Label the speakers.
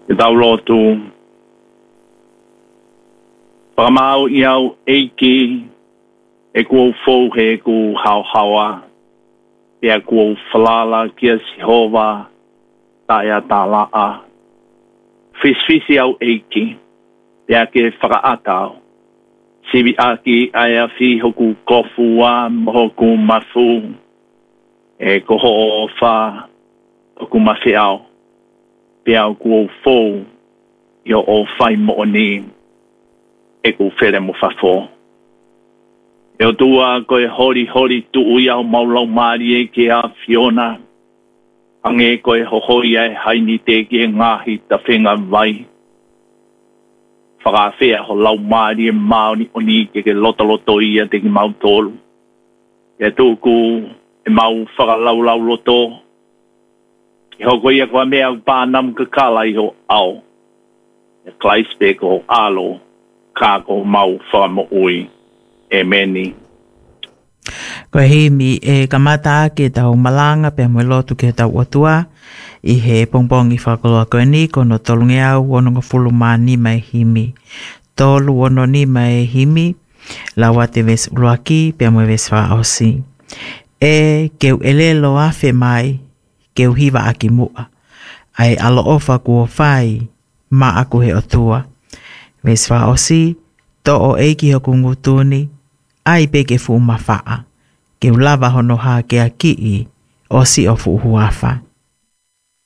Speaker 1: e tau lotu. Pakamau iau eiki e kua fou he ku hauhawa. Pea kua falala kia sihova taia talaa. Fisfisi au eiki. Pea ke whakaatau. Sibi aki aia fi hoku kofua mohoku mafu. E koho o wha hoku mawhiau. Pea kua fou i o whai mooni. E ku where mo whafo. E o tua koe hori tu iau maulau maari e ke a Fiona. Ange koe hohoi ai haini te ke ngahi ta whenga vai. Whakawhea ho lau maari e maoni oni ke loto ia te ki mau tolu. E tūku e mau whakalau loto. E hoko ia kua mea pānam ka kala i ho au. E klaispe ko alo kako mau whamo ui. E meni.
Speaker 2: Koe himi e kamata ke tau malanga pe mo lotu ke tau otua i he pongpong i whakoloa koe ni kono tolungi au wono ngafulu mani mai himi. Tolu wono ni mai himi lawa te ves uloaki pe mo ves wha osi. E keu elelo afe mai keu hiva aki mua. Ai alo ofa kua whai ma aku he otua. Ves wha osi to o eiki hoku ngutuni ai peke fu mawhaa. Ke ulava hono ha ke a kii o si o fu huafa.